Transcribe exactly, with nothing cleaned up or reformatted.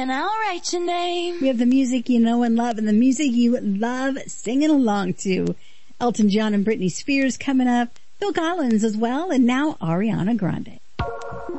and I'll write your name. We have the music you know and love and the music you love singing along to. Elton John and Britney Spears coming up. Phil Collins as well, and now Ariana Grande.